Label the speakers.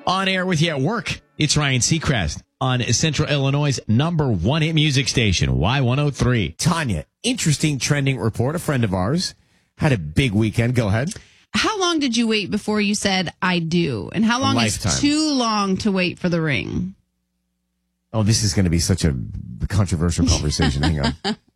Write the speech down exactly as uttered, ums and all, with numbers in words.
Speaker 1: On air with you at work, it's Ryan Seacrest on Central Illinois' number one hit music station, Y one oh three.
Speaker 2: Tanya, interesting trending report. A friend of ours had a big weekend. Go ahead.
Speaker 3: How long did you wait before you said, I do? And how long is too long to wait for the ring?
Speaker 2: Oh, this is going to be such a controversial conversation. Hang on.